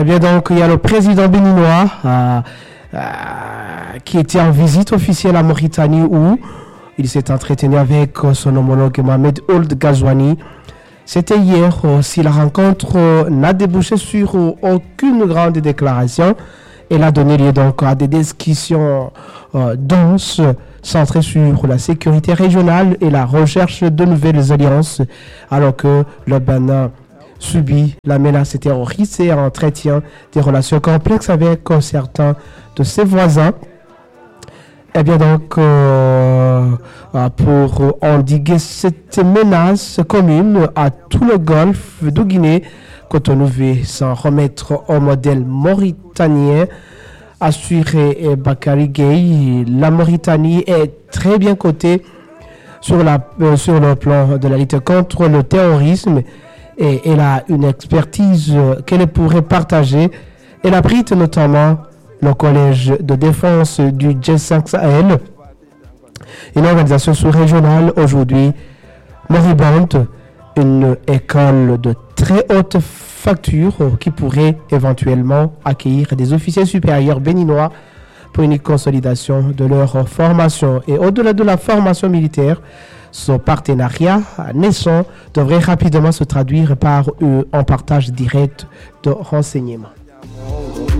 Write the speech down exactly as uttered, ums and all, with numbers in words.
Eh bien donc, il y a le président béninois euh, euh, qui était en visite officielle à Mauritanie où il s'est entretenu avec son homologue Mohamed Ould Ghazouani. C'était hier. Euh, si la rencontre euh, n'a débouché sur euh, aucune grande déclaration, elle a donné lieu donc à des discussions euh, denses centrées sur la sécurité régionale et la recherche de nouvelles alliances, alors que le Bénin subit la menace terroriste et entretient des relations complexes avec euh, certains de ses voisins. Eh bien donc, euh, pour endiguer cette menace commune à tout le golfe de Guinée, Cotonou veut s'en remettre au modèle mauritanien, assuré Bakary Gueye. La Mauritanie est très bien cotée sur, la, euh, sur le plan de la lutte contre le terrorisme et elle a une expertise qu'elle pourrait partager. Elle abrite notamment le collège de défense du G cinq Sahel, une organisation sous-régionale aujourd'hui moribonde, une école de très haute facture qui pourrait éventuellement accueillir des officiers supérieurs béninois pour une consolidation de leur formation. Et au-delà de la formation militaire, ce partenariat naissant devrait rapidement se traduire par un partage direct de renseignements.